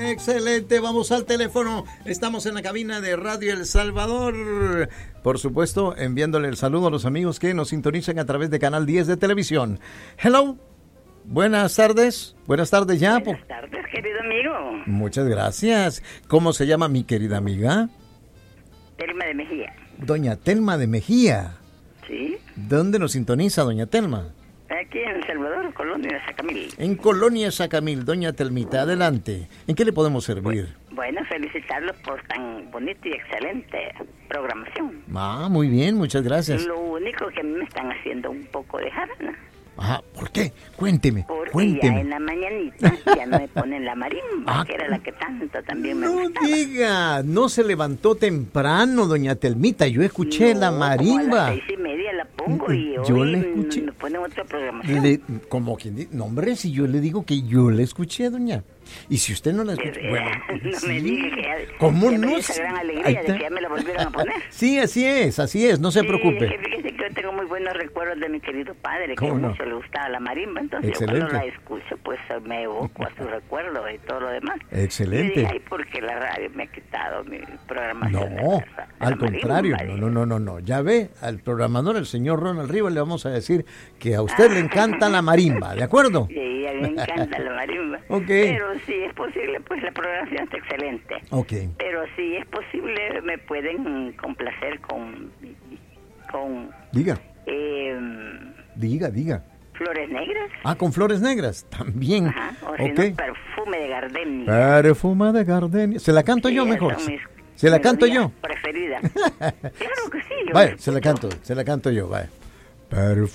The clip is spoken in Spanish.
Excelente, vamos al teléfono. Estamos en la cabina de Radio El Salvador. Por supuesto, enviándole el saludo a los amigos que nos sintonizan a través de Canal 10 de televisión. Hello. Buenas tardes. Buenas tardes ya. Buenas tardes, querido amigo. Muchas gracias. ¿Cómo se llama mi querida amiga? Telma de Mejía. Doña Telma de Mejía. Sí. ¿Dónde nos sintoniza, doña Telma? Aquí en El Salvador, Colonia Sacamil. En Colonia Sacamil, doña Telmita, adelante. ¿En qué le podemos servir? Bueno, felicitarlos por tan bonita y excelente programación. Ah, muy bien, muchas gracias. Lo único que me están haciendo un poco de jarana. Ajá, ¿por qué? Cuénteme, Porque cuénteme. ya en la mañanita ya no me ponen la marimba, que era la que tanto también me gustaba. No diga, no se levantó temprano, doña Telmita, yo escuché la marimba. A las 6:30 la pongo y Yo hoy le escuché. me ponen otra programación. Como quien dice, no hombre, si yo le digo que yo la escuché, doña. Y si usted no la escuchó, bueno, No sí. me diga que ya, ¿Cómo ya me no? dio esa gran Ahí alegría de está. que ya me la volvieron a poner. Sí, así es, no se preocupe. Sí, fíjese que yo tengo muy buenos recuerdos de mi querido padre, que ¿Cómo no? mucho le gustaba la marimba, entonces Excelente. cuando la escucho, pues me evoco a sus recuerdos y todo lo demás. Excelente. Y dije, ay, porque la radio me ha quitado mi programación. No, de la al contrario, marimba. no. Ya ve, al programador, el señor Ronald Rivas, le vamos a decir que a usted le encanta la marimba, ¿de acuerdo? Sí, a mí me encanta la marimba. Ok. Pero si es posible, pues la programación está excelente. Ok. Pero si es posible, me pueden complacer con Diga, eh, diga. Flores Negras. Ah, con flores negras, también. Ajá, o si Ok. no, Perfume de Gardenia. Perfuma de gardenia. ¿Se la canto yo Sí, mejor? son mis ¿Se la canto melodías yo? preferidas. Claro que sí. Yo Vaya, la se la escucho. canto yo, vaya. Perfume